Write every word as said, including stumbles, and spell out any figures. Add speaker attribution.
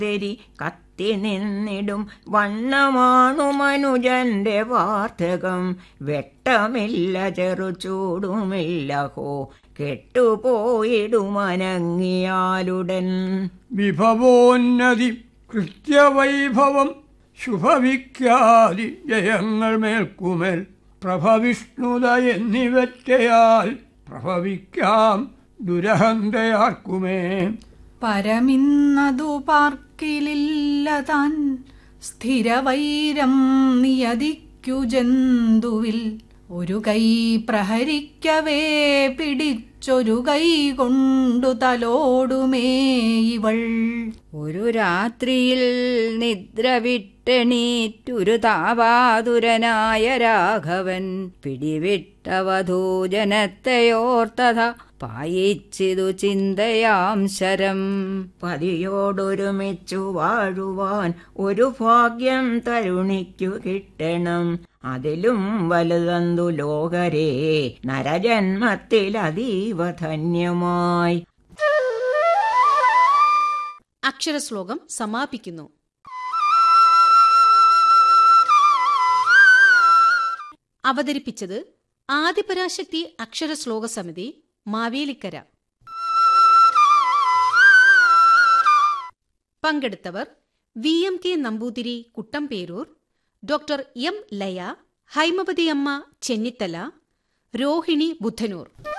Speaker 1: തെരി കത്തി നിന്നിടും വണ്ണമാണു മനുജന്റെ വാർദ്ധകം. വെട്ടമില്ല ചെറുചൂടുമില്ല ഹോ കെട്ടുപോയിടുമനങ്ങിയാലുടൻ.
Speaker 2: വിഭവോന്നതി കൃത്യവൈഭവം ശുഭവിഖ്യാതി ജയങ്ങൾ മേൽക്കുമേൽ പ്രഭവിഷ്ണുത എന്നിവറ്റയാൽ പ്രഭവിക്കാം ദുരഹന്തയാർക്കുമേ.
Speaker 3: പരമിന്നതു പാർക്കിലില്ല താൻ സ്ഥിരവൈരം നിയതിക്കു ജന്തുവിൽ. ഒരു കൈ പ്രഹരിക്കവേ പിടിച്ചൊരു കൈ കൊണ്ടു തലോടുമേ ഇവൾ.
Speaker 4: ഒരു രാത്രിയിൽ നിദ്ര വിട്ടെണീറ്റൊരു താപാതുരനായ രാഘവൻ പിടിവിട്ടവധൂജനത്തെയോർത്തഥ പായിച്ചിതു ചിന്തയാം ശരം.
Speaker 1: പതിയോടൊരുമിച്ചു വാഴുവാൻ ഒരു ഭാഗ്യം തരുണിക്കു കിട്ടണം. അതിലും വലുതന്തു ലോകരേ നരജന്മത്തിലതീവ ധന്യമായി.
Speaker 5: അക്ഷരശ്ലോകം സമാപിക്കുന്നു. അവതരിപ്പിച്ചത് ആദിപരാശക്തി അക്ഷരശ്ലോക സമിതി, Mavelikkara. പങ്കെടുത്തവർ V M K Namboothiri Kuttamperoor, doctor M ലയ, ഹൈമവതിയമ്മ ചെന്നിത്തല, രോഹിണി ബുദ്ധനൂർ.